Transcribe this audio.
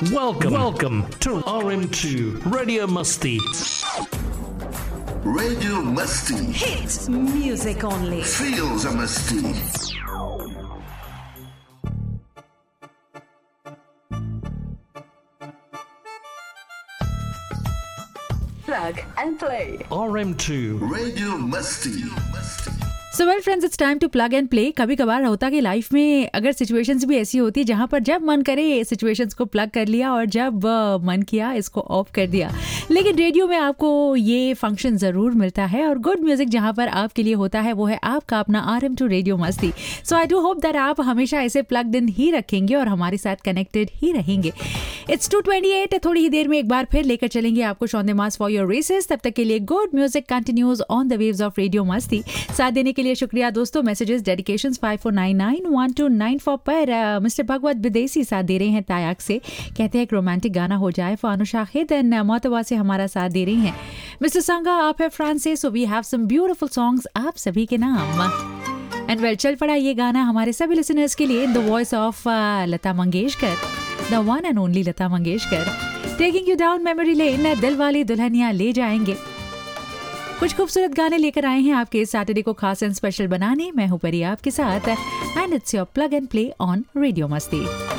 Welcome to RM2 Radio Masti. Radio Masti. Hits music only. Feels a Masti. Plug and play. RM2 Radio Masti. So well friends, it's time to plug and play. कभी कभार होता कि life में अगर situations भी ऐसी होती है जहाँ पर जब मन करे सिचुएशंस को प्लग कर लिया और जब मन किया इसको ऑफ कर दिया। लेकिन रेडियो में आपको ये फंक्शन ज़रूर मिलता है और गुड म्यूजिक जहाँ पर आपके लिए होता है वो है आपका अपना RM2 रेडियो मस्ती। सो आई डू होप दैट आप हमेशा ऐसे प्लग्ड इन ही रखेंगे और हमारे साथ कनेक्टेड ही रहेंगे। इट्स 2:28। थोड़ी ही देर में एक बार फिर लेकर चलेंगे आपको Shaun the mass for your races. तब तक के लिए good music continues on the waves of radio मस्ती। साथ देने के लिए शुक्रिया दोस्तों। मैसेजेस डेडिकेशंस 54991294 पर मिस्टर भगवत विदेशी साथ दे रहे हैं तायाक से, कहते हैं एक रोमांटिक गाना हो जाए फॉर अनुषा खेद एंड मोतवा से हमारा साथ दे रही हैं मिस्टर संगा, आप है फ्रांस से। So we have some beautiful songs आप सभी के नाम। एंड वेल चल पड़ा ये गाना हमारे सभी लिसनर्स के लिए in the voice of Lata Mangeshkar, the one and only Lata Mangeshkar. Taking you down memory lane, दिल वाली दुल्हनिया ले जाएंगे। कुछ खूबसूरत गाने लेकर आए हैं आपके सैटरडे को खास एंड स्पेशल बनाने। मैं हूं परी आपके साथ and it's your plug and play on radio मस्ती।